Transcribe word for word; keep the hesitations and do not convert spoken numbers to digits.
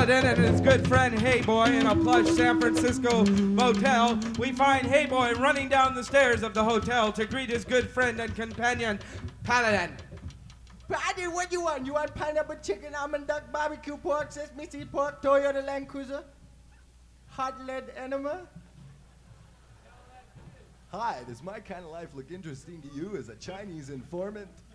Paladin and his good friend Hey Boy in a plush San Francisco motel, we find Hey Boy running down the stairs of the hotel to greet his good friend and companion, Paladin. Paddy, what you want? You want pineapple chicken, almond duck, barbecue pork, sesame seed pork, Toyota Land Cruiser? Hot lead enema? Hi, does my kind of life look interesting to you as a Chinese informant?